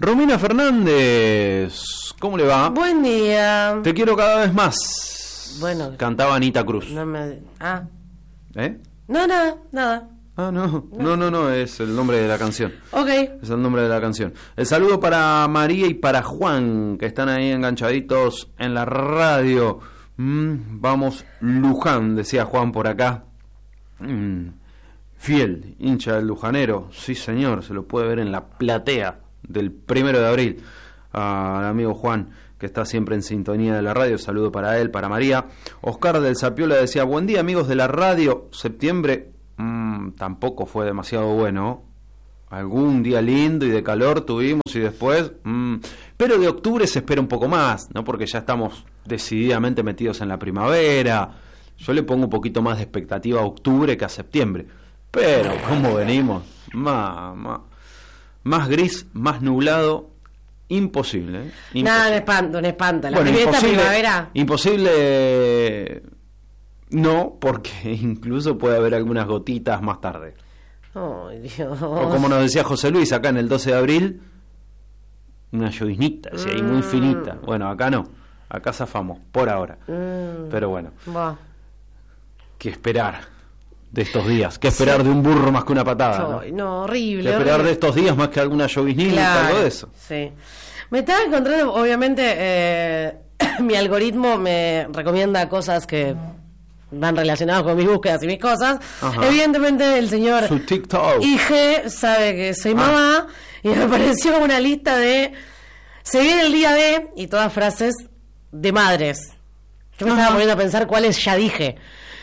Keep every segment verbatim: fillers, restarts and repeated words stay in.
Romina Fernández, ¿cómo le va? Buen día. Te quiero cada vez más. Bueno. Cantaba Anita Cruz. No me... Ah. ¿Eh? No, nada, nada. Ah, no. No, no, no, es el nombre de la canción. Ok. Es el nombre de la canción. El saludo para María y para Juan, que están ahí enganchaditos en la radio. Mm, vamos, Luján, decía Juan por acá. Mm, fiel, hincha del lujanero. Sí, señor, se lo puede ver en la platea del primero de abril. Al amigo Juan, que está siempre en sintonía de la radio. Saludo para él, para María. Oscar del Zapiola decía: buen día, amigos de la radio. Septiembre mmm, tampoco fue demasiado bueno. Algún día lindo y de calor tuvimos y después mmm, pero de octubre se espera un poco más, ¿no? Porque ya estamos decididamente metidos en la primavera. Yo le pongo un poquito más de expectativa a octubre que a septiembre. Pero ¿cómo venimos? Más, más, más gris, más nublado. Imposible, ¿eh? Imposible. Nada, me espanto, me espanta. La bueno, primera imposible, primavera. Imposible. No, porque incluso puede haber algunas gotitas más tarde. Ay, Dios. O como nos decía José Luis acá en el doce de abril, una lloviznita, así ahí muy finita. Bueno, acá no, acá zafamos, por ahora. Mm. Pero bueno, Va. ¿Qué esperar de estos días? ¿Qué esperar sí. de un burro más que una patada? Ay, ¿no? no, horrible. ¿Qué esperar horrible. de estos días más que alguna lloviznita claro, y algo de eso? Sí. Me estaba encontrando, obviamente, eh, mi algoritmo me recomienda cosas que van relacionadas con mis búsquedas y mis cosas. Ajá. Evidentemente el señor Su TikTok. I G sabe que soy ah. mamá y me apareció una lista de se viene el día de y todas frases de madres. Yo me Ajá. estaba poniendo a pensar cuáles ya dije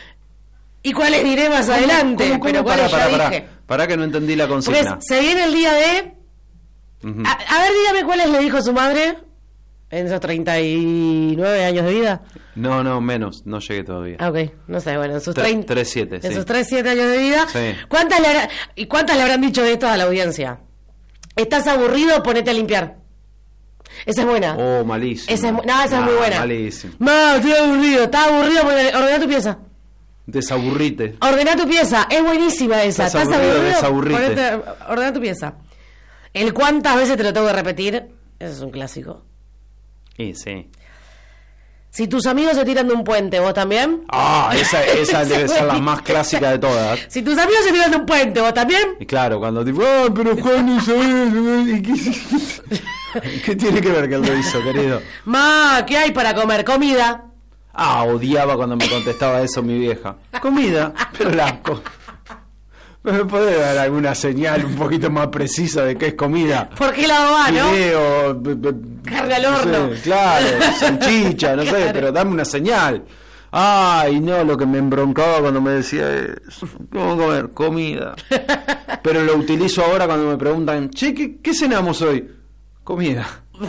y cuáles diré más ¿Cómo, adelante, cómo, cómo? pero cuáles para, ya para, dije. Para que no entendí la consigna. Porque se viene el día de uh-huh. a, a ver, dígame cuáles le dijo su madre en esos treinta y nueve años de vida. No, no, menos, no llegué todavía. Ah, ok, no sé, bueno, en sus treinta, tres siete, en sí. sus tres siete años de vida, sí. ¿cuántas le habrá, ¿y cuántas le habrán dicho de esto a la audiencia? ¿Estás aburrido? Ponete a limpiar. Esa es buena. Oh, malísimo. Esa es, no, esa ah, es muy buena. Malísimo. No, estoy aburrido, estás aburrido, ponete, ordena tu pieza. Desaburrite. Ordena tu pieza, es buenísima esa. ¿Estás, ¿Estás aburrido? aburrido? Desaburrite. Ponete, ordena tu pieza. El cuántas veces te lo tengo que repetir, ese es un clásico. Sí, sí. Si tus amigos se tiran de un puente, ¿vos también? Ah, esa, esa debe ser la más clásica de todas. Si tus amigos se tiran de un puente, ¿vos también? Y claro, cuando tipo, ah, pero Juan hizo eso. ¿Qué tiene que ver que él lo hizo, querido? Ma, ¿qué hay para comer? Comida. Ah, odiaba cuando me contestaba eso mi vieja. Comida, pero la... ¿Me puede dar alguna señal un poquito más precisa de qué es comida? ¿Por qué lado va, no? Video, carne al horno. No sé, claro, salchicha, no claro. sé, pero dame una señal. Ay, no, lo que me embroncaba cuando me decía es, ¿cómo comer? Comida. Pero lo utilizo ahora cuando me preguntan, che, ¿qué, qué cenamos hoy? Comida.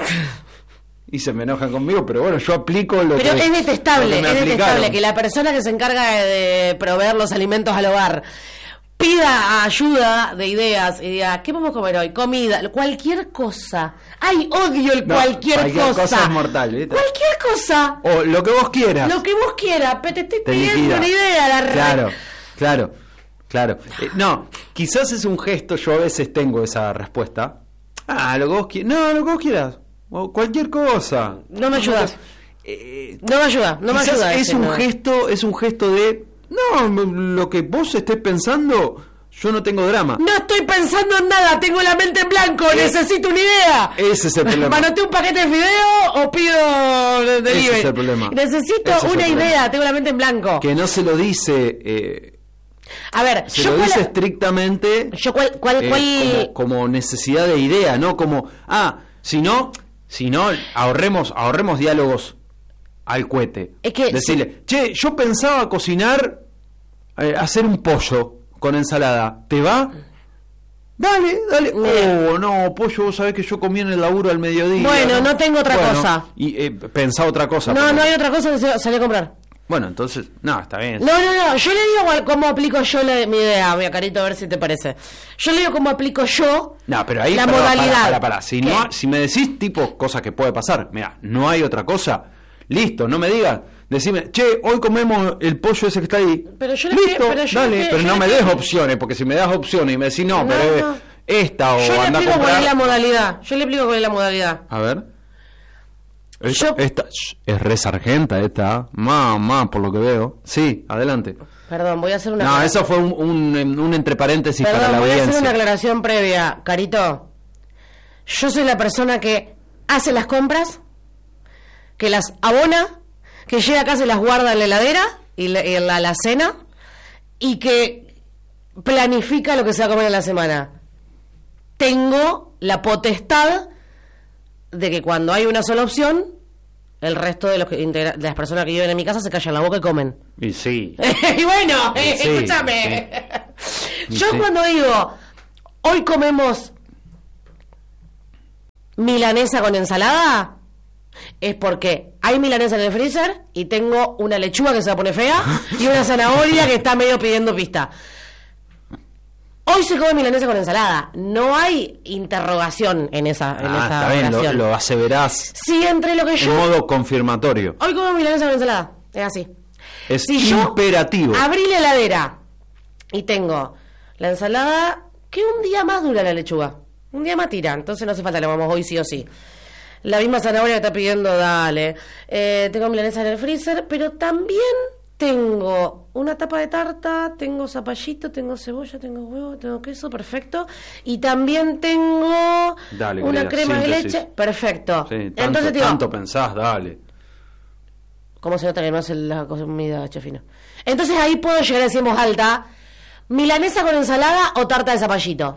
Y se me enojan conmigo, pero bueno, yo aplico lo pero que... Pero es detestable, es detestable que la persona que se encarga de, de proveer los alimentos al hogar pida ayuda de ideas y diga, ¿qué vamos a comer hoy? Comida, cualquier cosa. Ay, odio el no, cualquier, cualquier cosa. cosa es mortal, ¿viste? Cualquier cosa. O lo que vos quieras. Lo que vos quieras, pero te estoy te pidiendo liquida. una idea. La claro, claro, claro. Eh, no, quizás es un gesto, yo a veces tengo esa respuesta. Ah, lo que vos quieras. No, lo que vos quieras. O cualquier cosa. No me ayudas. Eh, no me ayuda, no me ayuda. Es ese, un no. gesto, es un gesto de... No, lo que vos estés pensando, yo no tengo drama. No estoy pensando en nada, tengo la mente en blanco, eh, necesito una idea. Ese es el problema. ¿Manoté un paquete de fideo o pido delivery? Ese es el problema. Necesito Ese una es idea, tengo la mente en blanco. Que no se lo dice... Eh, a ver, se yo lo cuál, dice estrictamente yo cuál, cuál, eh, cuál... como, como necesidad de idea, no como... Ah, si no, si no ahorremos, ahorremos diálogos al cohete. Es que decirle, sí. che, yo pensaba cocinar, eh, hacer un pollo con ensalada, ¿te va? Dale, dale. Oh, no, pollo, vos sabés que yo comí en el laburo al mediodía. Bueno, no, no tengo otra bueno, cosa. Y eh, pensá otra cosa. No, porque... no hay otra cosa que salí a comprar. Bueno, entonces, no, está bien. No, no, no, yo le digo cómo aplico yo la, mi idea, mi carito, a ver si te parece. Yo le digo cómo aplico yo no, pero ahí, la perdón, modalidad. Para, para, para. Si, no, si me decís tipo cosas que puede pasar, mira, no hay otra cosa, listo, no me digas, decime, che, hoy comemos el pollo ese que está ahí. Pero yo le listo, pero yo dale, le pero yo no le me le des opciones, porque si me das opciones y me decís no, no pero no. es, esta o Yo le anda a explico cuál es la comprar. modalidad. Yo le explico cuál es la modalidad. A ver. Esta, Yo- esta shh, es re sargenta esta, mamá, por lo que veo. Sí, adelante. Perdón, voy a hacer una... No, aclara- eso fue un, un, un entre paréntesis Perdón, para la voy a hacer una audiencia. aclaración previa. Carito, yo soy la persona que hace las compras, que las abona, que llega a casa y las guarda en la heladera y, la- y en la alacena, y que planifica lo que se va a comer en la semana. Tengo la potestad de que cuando hay una sola opción, el resto de, los que integra- de las personas que viven en mi casa se callan la boca y comen. Y sí. Y bueno, Sí, sí, escúchame. sí. Yo Sí. cuando digo, hoy comemos milanesa con ensalada, es porque hay milanesa en el freezer y tengo una lechuga que se va a poner fea y una zanahoria que está medio pidiendo pista. Hoy se come milanesa con ensalada. No hay interrogación en esa, en Ah, esa está bien, lo, oración. lo aseverás Si entre lo que en yo... modo confirmatorio. Hoy como milanesa con ensalada. Es así. Es Si yo imperativo. abrí la heladera y tengo la ensalada, que un día más dura la lechuga. Un día más tira, entonces no hace falta, la vamos hoy sí o sí. La misma zanahoria que está pidiendo, dale. Eh, tengo milanesa en el freezer, pero también tengo una tapa de tarta, tengo zapallito, tengo cebolla, tengo huevo, tengo queso, perfecto. Y también tengo Dale, una querida, crema de síntesis. leche, perfecto. Sí, tanto, Entonces digo, tanto pensás, dale. ¿cómo se nota que no hace la comida chefino? Entonces ahí puedo llegar a decir en voz alta, milanesa con ensalada o tarta de zapallito.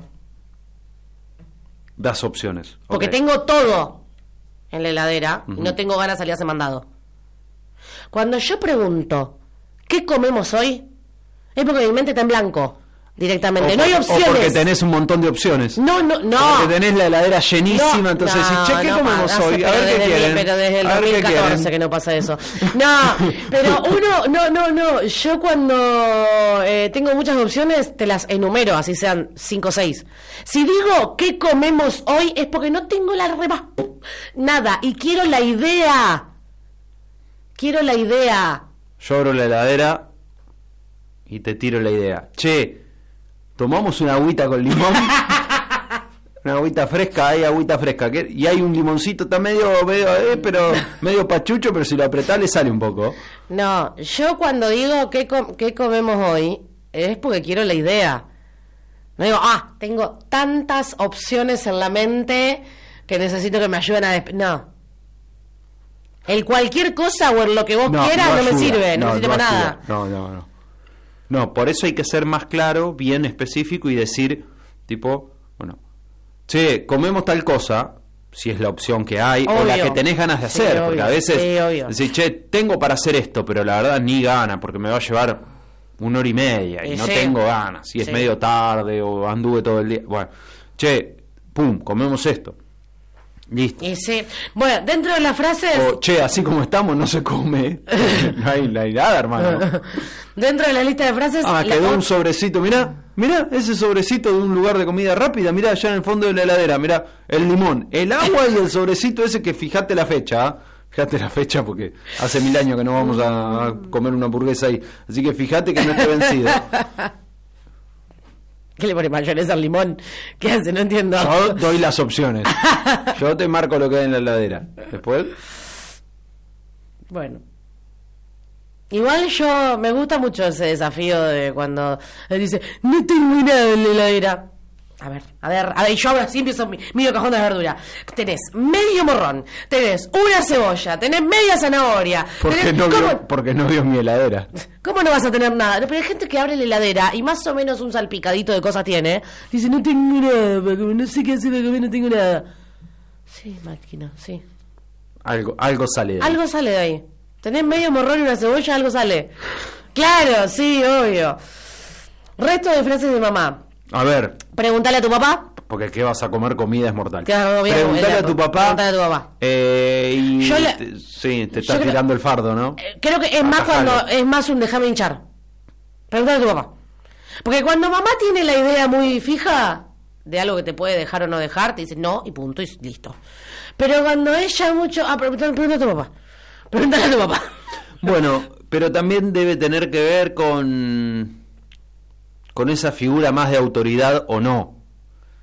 Das opciones. Porque Ok. tengo todo en la heladera y Ujú. no tengo ganas de salir a hacer mandado. Cuando yo pregunto, ¿qué comemos hoy? Es porque mi mente está en blanco, directamente. O no hay por- opciones. O porque tenés un montón de opciones. No, no, no. Porque tenés la heladera llenísima, No, entonces no, decís, che, ¿qué no, comemos hace- hoy? A pero ver qué desde quieren. el- Pero desde el A ver dos qué mil catorce quieren. que no pasa eso. No, pero uno, no, no, no. Yo cuando eh, tengo muchas opciones, te las enumero, así sean cinco o seis. Si digo, ¿qué comemos hoy? Es porque no tengo la reba... Nada, y quiero la idea. Quiero la idea. Yo abro la heladera y te tiro la idea. Che, tomamos una agüita con limón. Una agüita fresca, hay agüita fresca. ¿qué? Y hay un limoncito, está medio, medio, eh, pero medio pachucho, pero si lo apretás le sale un poco. No, yo cuando digo qué, com- qué comemos hoy, es porque quiero la idea. No digo, ah, tengo tantas opciones en la mente que necesito que me ayuden a... despe-". No. El cualquier cosa o en lo que vos quieras no, me ayuda, sirve, no, me sirve para ayuda. nada. No, no, no. No, por eso hay que ser más claro, bien específico y decir, tipo, bueno, che, comemos tal cosa, si es la opción que hay, o la Obvio. que tenés ganas de Sí, hacer, porque obvio. a veces Sí, obvio. decís, che, tengo para hacer esto, pero la verdad ni gana, porque me va a llevar una hora y media y Y no sí. tengo ganas, y es Sí. medio tarde o anduve todo el día. Bueno, che, pum, comemos esto. Listo. Y sí. Bueno, dentro de las frases... O, che, así como estamos no se come. no, hay, no hay nada, hermano. Dentro de la lista de frases... Ah, la- quedó un sobrecito, mirá, mirá, ese sobrecito de un lugar de comida rápida, mirá allá en el fondo de la heladera, mirá, el limón, el agua y el sobrecito ese que fijate la fecha, ¿ah? Fijate la fecha porque hace mil años que no vamos a, a comer una hamburguesa ahí, así que fijate que no esté vencido. ¿Qué le pone mayonesa al limón? ¿Qué hace? No entiendo. Yo doy las opciones, yo te marco lo que hay en la heladera, después... Bueno. Igual yo, me gusta mucho ese desafío de cuando él dice, no tengo nada en la heladera. A ver, a ver, a ver, yo ahora sí empiezo mi medio cajón de verdura. Tenés medio morrón, tenés una cebolla, tenés media zanahoria. Porque tenés- no, ¿cómo, vio, porque no vio mi heladera. ¿Cómo no vas a tener nada? No, pero hay gente que abre la heladera y más o menos un salpicadito de cosas tiene. Dice, no tengo nada, para comer, no sé qué hacer para comer, no tengo nada. Sí, máquina, sí. Algo, algo sale de ahí. Algo sale de ahí. Tenés medio morrón y una cebolla, algo sale. Claro, sí, obvio. Resto de frases de mamá. A ver, Preguntale a tu papá. porque qué vas a comer comida es mortal. ¿Qué vas a comer? Preguntale a tu papá. Preguntale a tu papá. Eh, y Yo le- te- sí, te yo está creo- tirando el fardo, ¿no? Eh, Creo que es más Atajalo. cuando es más un déjame hinchar. Preguntale a tu papá. Porque cuando mamá tiene la idea muy fija de algo que te puede dejar o no dejar, te dice no y punto y listo. Pero cuando ella mucho... Ah, pregúntale, pregúntale a tu papá. Pregúntale a tu papá. Bueno, pero también debe tener que ver con con esa figura más de autoridad o no.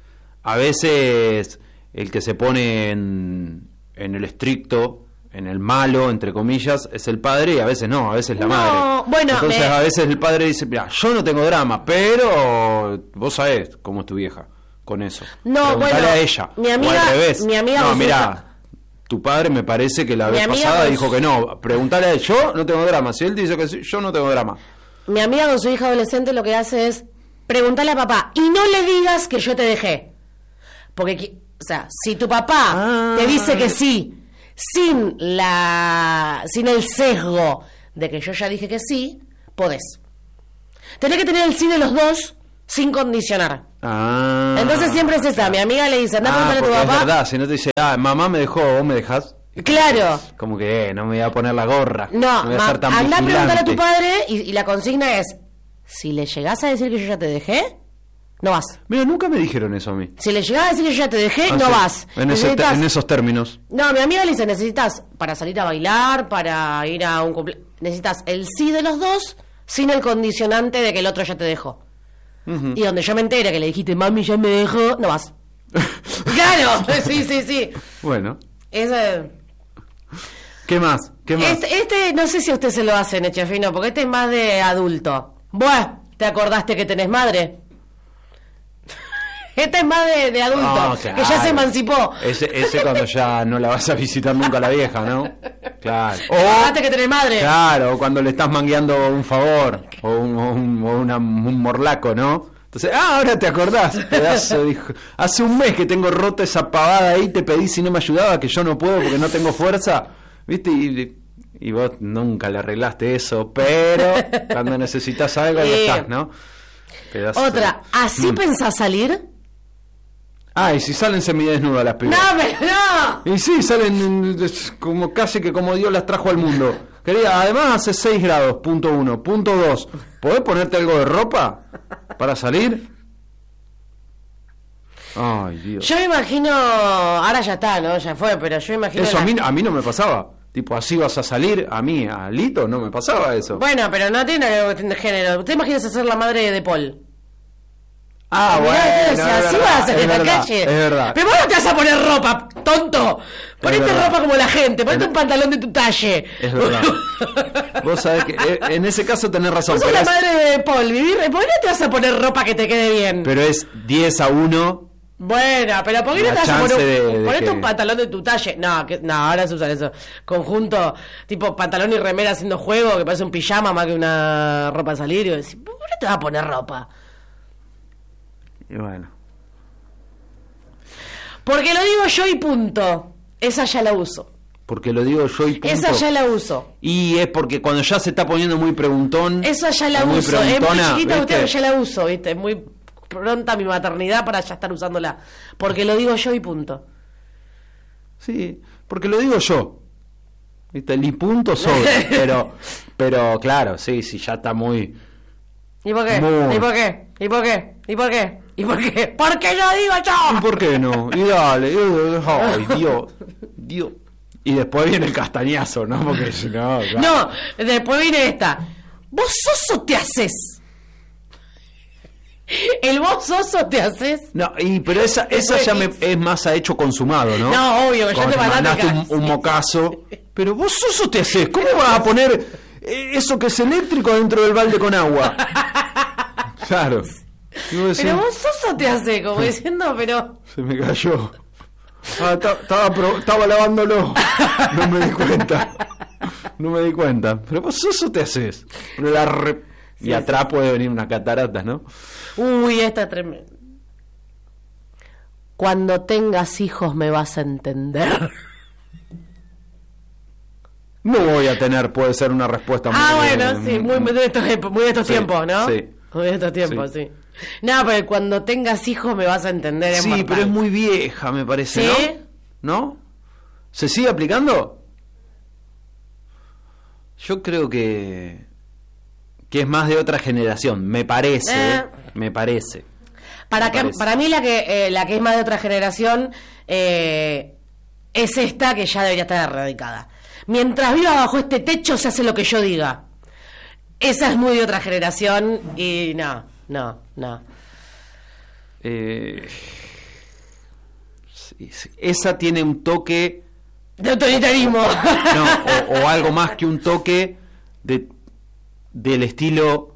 a veces el que se pone en, en el estricto, en el malo, entre comillas, es el padre, y a veces no, a veces la No, madre. bueno, Entonces me- a veces el padre dice, mira, yo no tengo drama, pero vos sabés cómo es tu vieja con eso. No, Preguntale bueno, a ella. mi amiga- o al revés. mi amiga no, con su mira, hija- tu padre me parece que la Mi vez amiga pasada con dijo su- que no. Preguntale a él, yo no tengo drama. Si él dice que sí, yo no tengo drama. Mi amiga con su hija adolescente lo que hace es preguntarle a papá y no le digas que yo te dejé. Porque, qui- o sea, si tu papá Ah. te dice que sí, sin la sin el sesgo de que yo ya dije que sí, podés. Tenés que tener el sí de los dos sin condicionar. Ah. Entonces siempre es esa. Mi amiga le dice, anda a Ah, preguntarle a tu porque papá. es verdad, si no te dice, ah, mamá me dejó, vos me dejás. Claro. Como que eh, no me voy a poner la gorra. No, voy a ma- ser tan anda a preguntarle a tu vigilante. padre y, y la consigna es, si le llegás a decir que yo ya te dejé, no vas. Mira, nunca me dijeron eso a mí. Si le llegás a decir que yo ya te dejé, Ah, no sí. vas. En, ese te- Necesitas- en esos términos. No, mi amiga le dice, necesitas para salir a bailar, para ir a un cumple... Necesitas el sí de los dos sin el condicionante de que el otro ya te dejó. Ujú. Y donde yo me entere que le dijiste, mami, ya me dejó, no vas. Claro, sí, sí, sí. Bueno, Ese- ¿qué más? ¿Qué más? Este, este, no sé si a usted se lo hace, Nechefino, porque este es más de adulto. Buah, ¿te acordaste que tenés madre? Este es más de, de adulto, Ah, que ya claro. se emancipó. Ese, ese cuando ya no la vas a visitar nunca a la vieja, ¿no? Claro. ¿Te acordaste que tenés madre? Claro, o cuando le estás mangueando un favor, o un, o un, o una- un morlaco, ¿no? Entonces, ah, ahora te acordás, pedazo de hijo. Hace un mes que tengo rota esa pavada ahí, te pedí si no me ayudaba, que yo no puedo porque no tengo fuerza, ¿viste? Y, y vos nunca le arreglaste eso, pero cuando necesitas algo, ahí Sí. estás, ¿no? Pedazo Otra, de- ¿así Mm. pensás salir? Ah, y si salen semidesnudas las No, pibas. pero no. Y sí, salen mm, es como casi que como Dios las trajo al mundo. Querida, además hace seis grados, punto uno. Punto dos, ¿podés ponerte algo de ropa para salir? Ay, Dios. Yo me imagino, ahora ya está, ¿no? Ya fue, pero yo me imagino... Eso a la- mí, a mí no me pasaba. Tipo, así vas a salir, a mí, a Lito, no me pasaba eso. Bueno, pero no tiene que ver con cuestión de género. ¿Usted imagina ser la madre de Paul? Ah, Mirá, bueno, o sea, es así verdad, vas a salir es en la verdad, calle. es verdad. Pero vos no te vas a poner ropa, tonto. Ponete verdad. ropa como la gente, ponete Es- un pantalón de tu talle. Es verdad. Vos sabés que eh, en ese caso tenés razón. Vos sos Pero la es, madre de Paul, vivir, ¿por qué no te vas a poner ropa que te quede bien? pero es diez a uno. Bueno, pero ¿por qué no La te vas a poner chance un, de- de ponete que- un pantalón de tu talle? No, que, no, ahora se usan eso. Conjunto, tipo pantalón y remera haciendo juego, que parece un pijama más que una ropa de salir. Y vos decís, ¿por qué no te vas a poner ropa? Y bueno. Porque lo digo yo y punto. Esa ya la uso. Porque lo digo yo y punto. Esa ya la uso. Y es porque cuando ya se está poniendo muy preguntón. Esa ya la o muy uso. Es muy preguntona, chiquita, ¿viste? usted ya la uso, ¿viste? Es muy pronta mi maternidad para ya estar usándola. Porque lo digo yo y punto. Sí, porque lo digo yo. ¿Viste? El y punto sobre. pero, pero claro, sí, sí, ya está muy. ¿Y por qué? Muy. ¿Y por qué? ¿Y por qué? ¿Y por qué? ¿Y por qué? ¿Por qué lo digo ¿Y yo? por qué no? Y dale, eh, ay, Dios, Dios. Y después viene el castañazo, ¿no? Porque si no, claro. No, después viene esta. ¿Vos sos o te haces? ¿El vos sos o te haces? No, y, pero esa, esa ya me, es más a hecho consumado, ¿no? No, obvio, que ya Cuando te mandaste mandaste un, un sí. mocazo. Pero vos sos o te haces. ¿Cómo vas a poner eh, eso que es eléctrico dentro del balde con agua? Claro. Y vos decís, Pero vos sos o te haces, como diciendo, pero... se me cayó. Ah, ta- estaba, pro- estaba lavándolo. No me di cuenta. No me di cuenta. Pero vos sos o te haces. Pero la re- y Sí, atrás puede venir una catarata, ¿no? Uy, esta es tremenda. Cuando tengas hijos me vas a entender. No voy a tener, puede ser una respuesta muy... Ah, bueno, sí, muy, muy de estos, ep- muy de estos Sí, tiempos, ¿no? sí. Muy de estos tiempos, sí. No, pero cuando tengas hijos me vas a entender. Es Sí, mortal. pero es muy vieja, me parece, ¿Sí? ¿no? ¿No? ¿Se sigue aplicando? Yo creo que... que es más de otra generación, me parece, Eh. ¿eh? Me parece. Para, me que, parece. para mí la que, eh, la que es más de otra generación eh, es esta que ya debería estar erradicada. Mientras viva bajo este techo se hace lo que yo diga. Esa es muy de otra generación y no, no, no. Eh, esa tiene un toque de autoritarismo. No, o, o algo más que un toque de del estilo,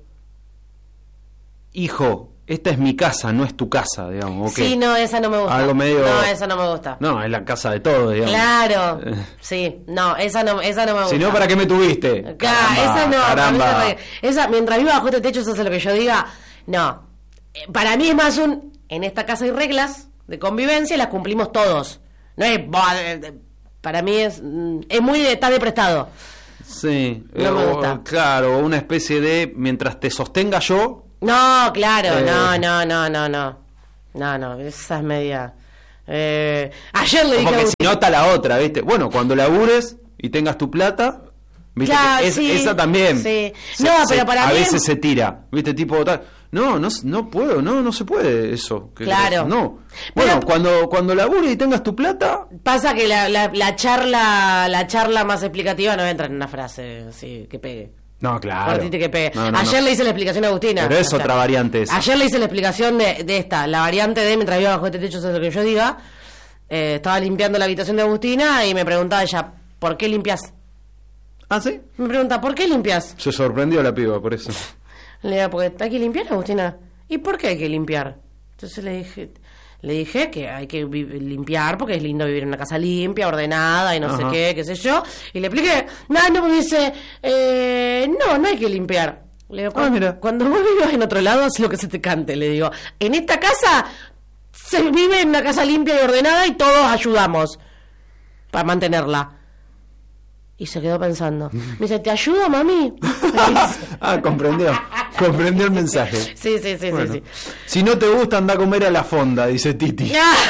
hijo, esta es mi casa, no es tu casa, digamos. ¿Okay? Sí, no, esa no me gusta. Algo medio... No, esa no me gusta. No, es la casa de todos, digamos. Claro, sí, no, esa no, esa no me gusta. Si no, ¿para qué me tuviste? Claro, Caramba, esa no, caramba. para mí se- esa, mientras viva bajo este techo, eso es lo que yo diga, no. Eh, Para mí es más un, en esta casa hay reglas de convivencia y las cumplimos todos. No es, "Buah, eh, eh", para mí es, mm, es muy de estar de prestado. Sí, No me o- gusta. Claro, una especie de, mientras te sostenga yo... No, claro, Eh. no, no, no, no, no. No, no, esa es media. Eh, ayer le dije Como a que Agustín- si nota la otra, ¿viste? Bueno, cuando labures y tengas tu plata, ¿viste? Claro, Que es- sí, esa también. sí. se- No, se- pero para a mí veces es- se tira, ¿viste? Tipo tal. No, no, no puedo, no, no se puede eso. ¿Qué Claro. querés? No. Pero- Bueno, cuando cuando labures y tengas tu plata, Pasa que la, la, la charla la charla más explicativa no entra en una frase así que pegue. no, claro. Cortita y que pegue. No, no, Ayer no. le hice la explicación a Agustina. Pero es O sea, otra variante esa. Ayer le hice la explicación de, de esta, la variante de mientras viva bajo este techo, eso es lo que yo diga. Eh, estaba limpiando la habitación de Agustina y me preguntaba ella, ¿por qué limpias? ¿Ah, sí? Me pregunta, ¿por qué limpias? Se sorprendió la piba por eso. Le digo, porque hay que limpiar, Agustina. ¿Y por qué hay que limpiar? Entonces le dije, le dije que hay que vi- limpiar porque es lindo vivir en una casa limpia, ordenada y no Ajá. sé qué, qué sé yo. Y le expliqué, no, no, me dice, eh, no, no hay que limpiar. Le digo, Ah, cuando, mira. cuando vos vivas en otro lado, haz lo que se te cante. Le digo, en esta casa se vive en una casa limpia y ordenada y todos ayudamos para mantenerla. Y se quedó pensando. Me dice, ¿te ayudo, mami? Ah, comprendió. Comprendió el mensaje. Sí, sí, sí, Bueno. sí, sí. Si no te gusta, anda a comer a la fonda, dice Titi.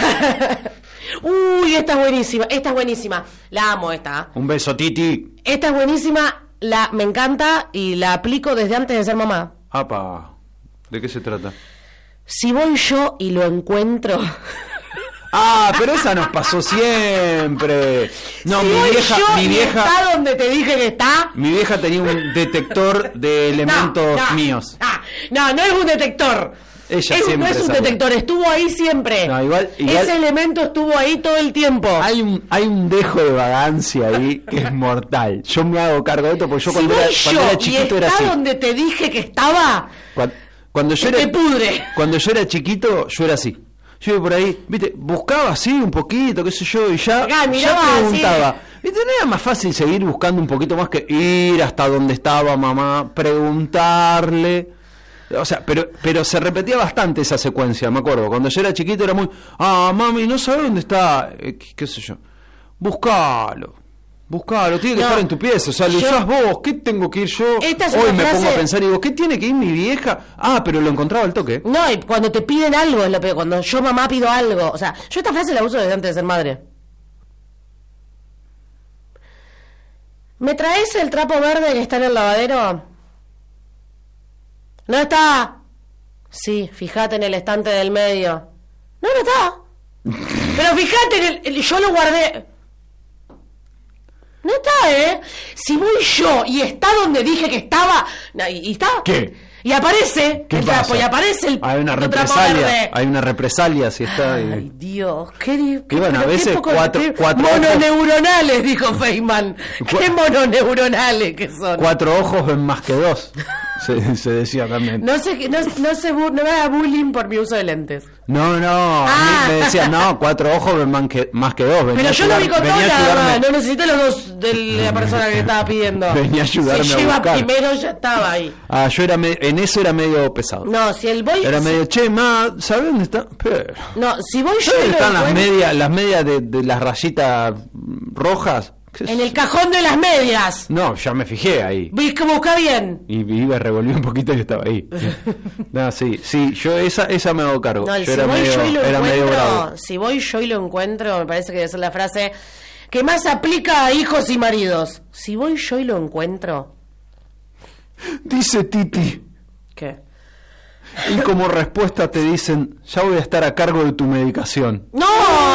Uy, esta es buenísima, esta es buenísima. La amo esta. Un beso, Titi. Esta es buenísima, la me encanta y la aplico desde antes de ser mamá. Apa, ¿de qué se trata? Si voy yo y lo encuentro. Ah, pero esa nos pasó siempre. No, si mi voy vieja, yo mi y vieja, está donde te dije que está. mi vieja tenía un detector de elementos no, no, míos. No, no, no es un detector. Ella Es- siempre no es un sabía. detector, estuvo ahí siempre. No, igual- igual- Ese elemento estuvo ahí todo el tiempo. Hay un, hay un dejo de vagancia ahí que es mortal. Yo me hago cargo de esto porque yo si cuando, voy era, yo cuando era y chiquito está era así. donde te dije que estaba, Cuando, cuando yo te era, pudre. cuando yo era chiquito, yo era así. Yo iba por ahí, viste, buscaba así un poquito, qué sé yo, y ya, Acá, ya miraba preguntaba. así. Viste, no era más fácil seguir buscando un poquito más que ir hasta donde estaba mamá, preguntarle. O sea, pero pero se repetía bastante esa secuencia, me acuerdo. Cuando yo era chiquito era muy, ah, mami, no sabes dónde está, eh, qué, qué sé yo. Buscalo. Buscalo, tiene que No, estar en tu pieza, o sea, lo yo- usás vos, ¿qué tengo que ir yo? Esta es Hoy una me pongo a frase- pensar y digo, ¿qué tiene que ir mi vieja? Ah, pero lo encontraba al toque. No, y cuando te piden algo es lo peor. Cuando yo mamá pido algo. O sea, yo esta frase la uso desde antes de ser madre. ¿Me traes el trapo verde que está en el lavadero? ¿No está? Sí, fíjate en el estante del medio. No, no está. Pero fíjate en el, el- yo lo guardé. No está, ¿eh? Si voy yo y está donde dije que estaba... no, ¿Y, y está? ¿Qué? Y aparece ¿Qué el pasa? trapo, y aparece el Hay una puto trapo represalia, verde. hay una represalia si está. y- Ay, Dios, qué, di- qué, Y bueno, a pero qué veces poco- cuatro- qué cuatro mononeuronales, dijo Feynman. Cu- Qué mononeuronales que son. Cuatro ojos ven más que dos, se, se decía también. No sé, qué- no, no, se bu- no me haga bullying por mi uso de lentes. No, no, a Ah. mí me decían, no, cuatro ojos ven más que, más que dos. Venía Pero a yo lo ayudar- vi con dos venía a nada más, ayudarme. no necesité los dos de la persona que estaba pidiendo. Venía a ayudarme Si a lleva buscar. primero ya estaba ahí. Ah, yo era me- en eso era medio pesado. No, si el voy... Era si- medio, che, ma, ¿sabes dónde está? Pero, No, si voy yo ¿dónde y lo están las encuentro- medias, las medias de, de las rayitas mm, rojas? ¿Qué En sé el cajón de las medias. No, ya me fijé ahí. ¿Ves que busca bien? Y iba, revolví un poquito y estaba ahí. No, sí, sí, yo esa esa me hago cargo. No, el yo si era voy medio, yo y lo era medio bravo. encuentro, si voy yo y lo encuentro, me parece que debe ser la frase que más aplica a hijos y maridos. Si voy yo y lo encuentro, Dice Titi, ¿qué? y como respuesta te dicen, ya voy a estar a cargo de tu medicación. ¡No!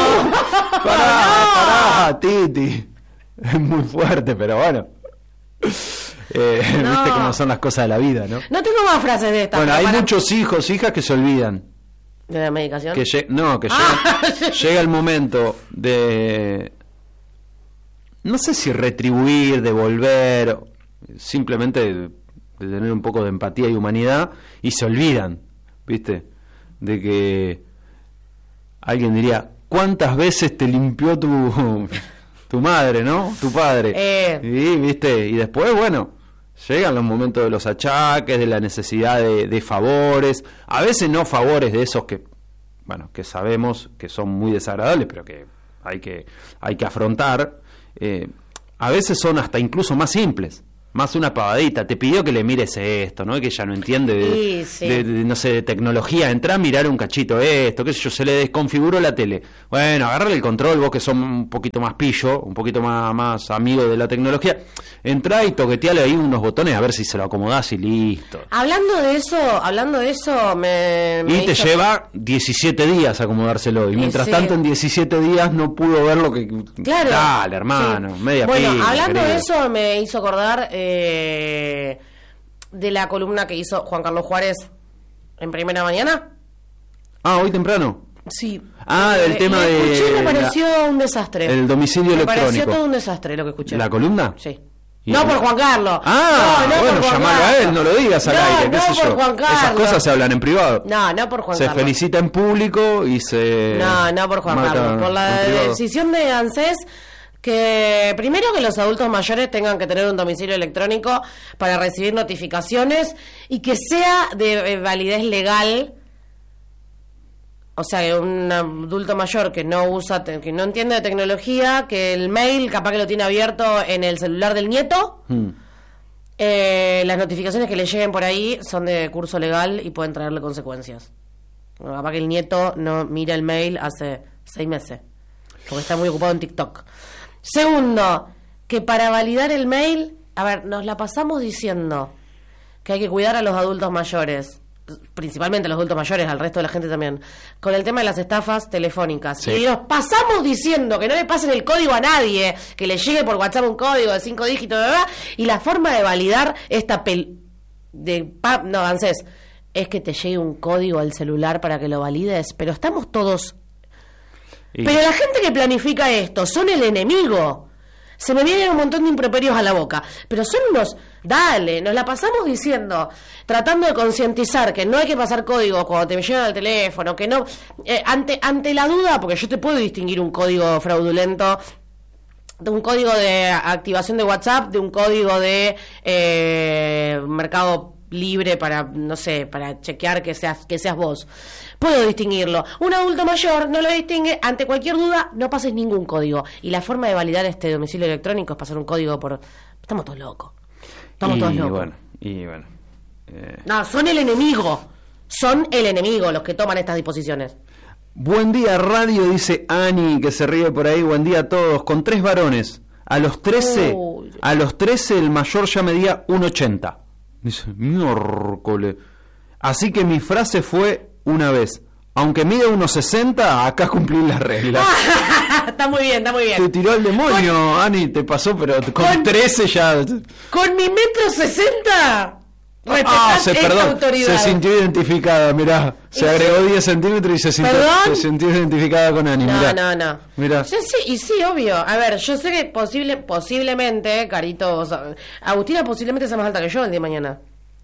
Pará, pará, Titi. Es muy fuerte, pero bueno. Eh, No. Viste cómo son las cosas de la vida, ¿no? No tengo más frases de esta. Bueno, pero hay para- muchos hijos, hijas que se olvidan. ¿De la medicación? Que lle- no, que Ah. llega, llega el momento de... No sé si retribuir, devolver, simplemente de, de tener un poco de empatía y humanidad, y se olvidan, ¿viste? De que alguien diría, ¿cuántas veces te limpió tu, tu madre, ¿no? Tu padre. Eh. Y, ¿viste? Y después, bueno, llegan los momentos de los achaques, de la necesidad de, de favores, a veces no favores de esos que, bueno, que sabemos que son muy desagradables, pero que hay que, hay que afrontar. Eh, a veces son hasta incluso más simples, más una pavadita, te pidió que le mires esto, ¿no? Que ella no entiende de, Sí, sí. de- de, no sé, de tecnología, entra a mirar un cachito esto, qué sé yo, se le desconfiguró la tele. Bueno, agarrale el control, vos que sos un poquito más pillo, un poquito más, más amigo de la tecnología, entra y toqueteale ahí unos botones a ver si se lo acomodás y listo. Hablando de eso, hablando de eso, me... me Y te hizo- lleva diecisiete días acomodárselo. Y Y mientras sí. tanto, en diecisiete días no pudo ver lo que. Claro. Dale, hermano, Sí. media Bueno, pila, hablando querido. de eso, me hizo acordar eh, de la columna que hizo Juan Carlos Juárez en Primera Mañana. Ah, hoy temprano. Sí. Ah, del Eh, tema lo de escuché y me la- pareció un desastre. el domicilio me pareció electrónico. todo un desastre lo que escuché. ¿La columna? Sí. Y- No por Juan Carlos. Ah, no, no bueno, por Juan llamalo a Carlos. él, no lo digas al No, aire, qué no sé por yo. Juan Carlos. Esas cosas se hablan en privado. No, no por Juan se Carlos. felicita en público y se. No, no por Juan marca Carlos, por la en privado. decisión de ANSES que primero que los adultos mayores tengan que tener un domicilio electrónico para recibir notificaciones y que sea de eh, validez legal. O sea, que un adulto mayor que no usa, te- que no entiende de tecnología, que el mail capaz que lo tiene abierto en el celular del nieto, Hmm. eh, las notificaciones que le lleguen por ahí son de curso legal y pueden traerle consecuencias. Bueno, capaz que el nieto no mira el mail hace seis meses, porque está muy ocupado en TikTok. Segundo, que para validar el mail, a ver, nos la pasamos diciendo que hay que cuidar a los adultos mayores, principalmente a los adultos mayores, al resto de la gente también, con el tema de las estafas telefónicas. Sí. Y nos pasamos diciendo que no le pasen el código a nadie, que le llegue por WhatsApp un código de cinco dígitos, bla, bla, bla, y la forma de validar esta pel... de pa- no, ANSES, es que te llegue un código al celular para que lo valides, pero estamos todos... Y- Pero la gente que planifica esto son el enemigo. Se me vienen un montón de improperios a la boca. Pero son unos... Dale, nos la pasamos diciendo, tratando de concientizar que no hay que pasar códigos cuando te llegan al teléfono, que no... eh, ante, ante la duda, porque yo te puedo distinguir un código fraudulento de un código de activación de WhatsApp, de un código de eh, Mercado Libre para, no sé, para chequear que seas, que seas vos. Puedo distinguirlo. Un adulto mayor no lo distingue. Ante cualquier duda, no pases ningún código. Y la forma de validar este domicilio electrónico es pasar un código por... Estamos todos locos. Estamos y todos locos. bueno, y bueno. eh, No, son el enemigo. Son el enemigo los que toman estas disposiciones. Buen día, radio, dice Ani, que se ríe por ahí. Buen día a todos. Con tres varones. A los trece, Uy. a los trece el mayor ya medía uno ochenta. Dice, miércoles. Así que mi frase fue una vez, aunque mida uno sesenta, acá cumplí las reglas. Está muy bien, está muy Te bien. tiró el demonio, Ani, te pasó, pero con, con- trece ya... Con mi metro sesenta, respetás Ah, se, esta perdón, autoridad. se sintió identificada, mirá. Se Y agregó sí. diez centímetros y se sintió, ¿Perdón? se sintió identificada con Ani, No, mirá. no, no. Mirá. Yo sí, y sí, obvio. A ver, yo sé que posible, posiblemente, Carito, o sea, Agustina posiblemente sea más alta que yo el día de mañana.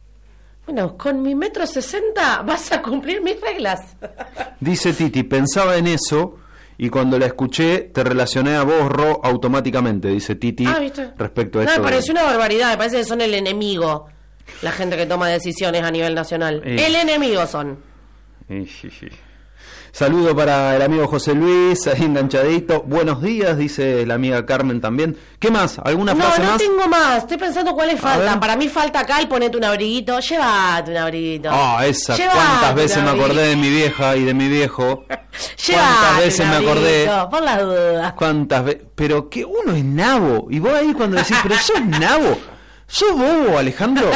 Bueno, con mi metro sesenta vas a cumplir mis reglas. Dice Titi, pensaba en eso y cuando la escuché te relacioné a vos, Ro, automáticamente, dice Titi, Ah, ¿viste? respecto a No, esto. me de- pareció una barbaridad. Me parece que son el enemigo. La gente que toma decisiones a nivel nacional. Eh. El enemigo son. Sí, sí, sí. Saludo para el amigo José Luis, ahí enganchadito. Buenos días, dice la amiga Carmen también. ¿Qué más? ¿Alguna No, frase no más? tengo más. Estoy pensando cuáles A faltan. ver. Para mí falta acá el ponete un abriguito. Llévate un abriguito. Ah, esa. Llévate ¿Cuántas un veces me abriguito. acordé de mi vieja y de mi viejo? Llévate ¿Cuántas veces un me acordé? abriguito, por las dudas. ¿Cuántas veces? Pero que uno es nabo. Y vos ahí cuando decís, pero sos nabo. Sos bobo, Alejandro.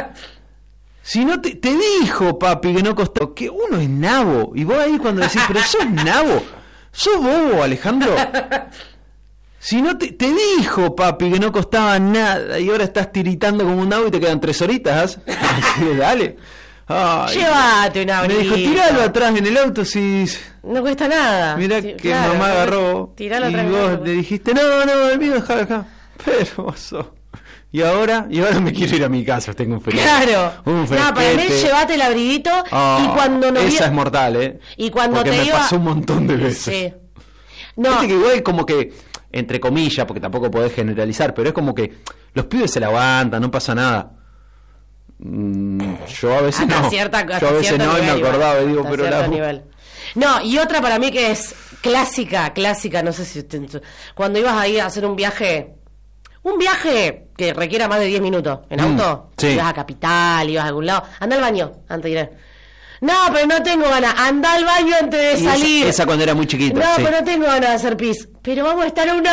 Si no te, te dijo, papi, que no costó, que uno es nabo. Y vos ahí cuando decís, pero sos nabo. Sos bobo, Alejandro. Si no te, te dijo, papi, que no costaba nada y ahora estás tiritando como un nabo y te quedan tres horitas. Así de, dale. Ay, llévate un abriguito. me dijo, tiralo atrás en el auto si... No cuesta nada. Mirá Sí, que claro, mamá agarró tiralo y atrás vos en el le dijiste, no, no, el mío dejá acá. Pero vos sos... Y ahora, y ahora me quiero ir a mi casa, tengo un frío. Claro. Un No, para mí fresquete. llévate el abriguito Oh, y cuando nos esa vi- es mortal, ¿eh? Y cuando Porque te me iba- pasó un montón de veces. Sí. No, Viste que igual como que, entre comillas, porque tampoco podés generalizar, pero es como que los pibes se la aguantan, no pasa nada. Mm, yo a veces hasta no. cierta, hasta yo a veces cierto no y me nivel igual, acordaba y digo, hasta pero cierto la... nivel. No, y otra para mí que es clásica, clásica, no sé si usted- cuando ibas ahí a hacer un viaje, un viaje que requiera más de diez minutos en Mm, auto, sí. ibas a Capital, ibas a algún lado, anda al baño antes de ir. No, pero no tengo ganas, anda al baño antes de Y esa- salir. esa cuando era muy chiquita, No, sí. pero no tengo ganas de hacer pis. Pero vamos a estar a una